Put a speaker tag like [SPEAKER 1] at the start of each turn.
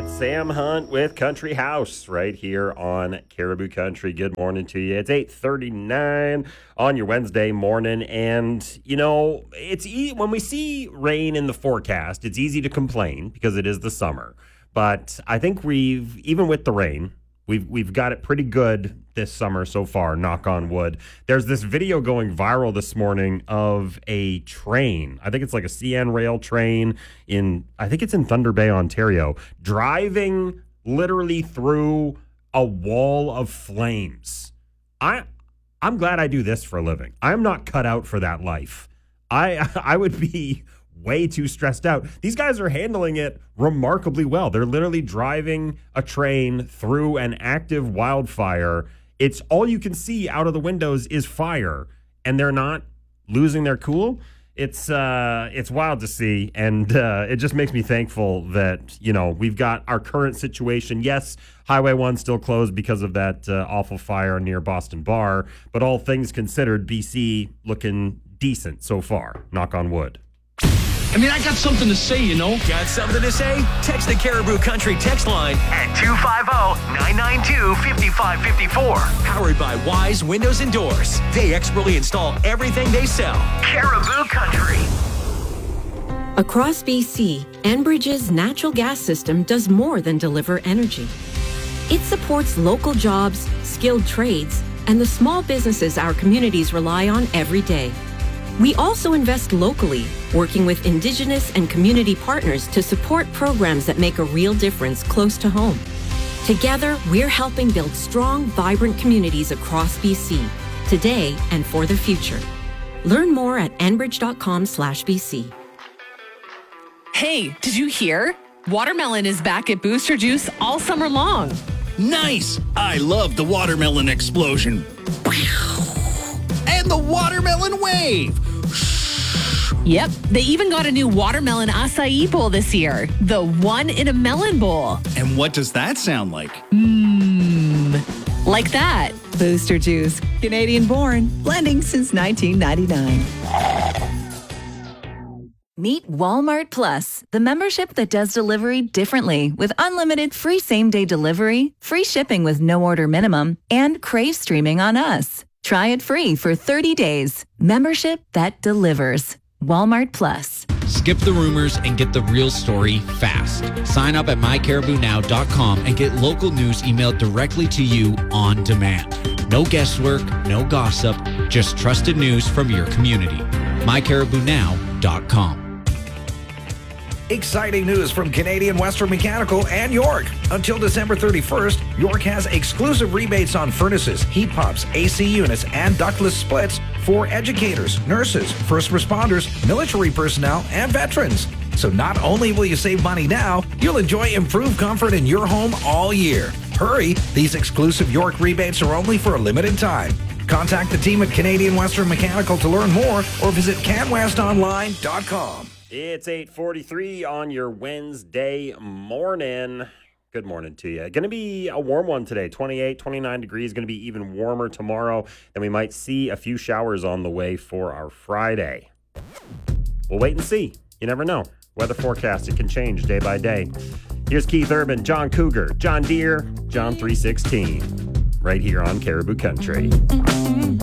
[SPEAKER 1] Sam Hunt with Country House right here on Caribou Country. Good morning to you. It's 8:39 on your Wednesday morning. And, you know, when we see rain in the forecast, it's easy to complain because it is the summer. But I think even with the rain, we've got it pretty good this summer so far, knock on wood. There's this video going viral this morning of a train. I think it's like a CN rail train I think it's in Thunder Bay, Ontario, driving literally through a wall of flames. I'm glad I do this for a living. I'm not cut out for that life. I would be way too stressed out. These guys are handling it remarkably well. They're literally driving a train through an active wildfire. It's all you can see out of the windows is fire, and they're not losing their cool. It's wild to see, and it just makes me thankful that, you know, we've got our current situation. Yes, Highway 1 still closed because of that awful fire near Boston Bar, but all things considered, BC looking decent so far, knock on wood.
[SPEAKER 2] I mean, I got something to say, you know.
[SPEAKER 3] Got something to say? Text the Caribou Country text line at 250-992-5554. Powered by Wise Windows and Doors. They expertly install everything they sell. Caribou Country.
[SPEAKER 4] Across BC, Enbridge's natural gas system does more than deliver energy. It supports local jobs, skilled trades, and the small businesses our communities rely on every day. We also invest locally, working with Indigenous and community partners to support programs that make a real difference close to home. Together, we're helping build strong, vibrant communities across BC, today and for the future. Learn more at enbridge.com/BC.
[SPEAKER 5] Hey, did you hear? Watermelon is back at Booster Juice all summer long.
[SPEAKER 2] Nice. I love the watermelon explosion. And the watermelon wave.
[SPEAKER 5] Yep, they even got a new watermelon acai bowl this year. The one in a melon bowl.
[SPEAKER 2] And what does that sound like?
[SPEAKER 5] Like that.
[SPEAKER 6] Booster Juice, Canadian born, blending since 1999. Meet Walmart Plus, the membership that does delivery differently with unlimited free same-day delivery, free shipping with no order minimum, and Crave streaming on us. Try it free for 30 days. Membership that delivers. Walmart Plus.
[SPEAKER 7] Skip the rumors and get the real story fast. Sign up at mycaribounow.com and get local news emailed directly to you on demand. No guesswork, no gossip, just trusted news from your community. mycaribounow.com.
[SPEAKER 8] Exciting news from Canadian Western Mechanical and York. Until December 31st, York has exclusive rebates on furnaces, heat pumps, AC units, and ductless splits for educators, nurses, first responders, military personnel, and veterans. So not only will you save money now, you'll enjoy improved comfort in your home all year. Hurry, these exclusive York rebates are only for a limited time. Contact the team at Canadian Western Mechanical to learn more or visit canwestonline.com.
[SPEAKER 1] It's 8:43 on your Wednesday morning. Good morning to you. Going to be a warm one today, 28, 29 degrees. Going to be even warmer tomorrow. And we might see a few showers on the way for our Friday. We'll wait and see. You never know. Weather forecast, it can change day by day. Here's Keith Urban, John Cougar, John Deere, John 316, right here on Caribou Country.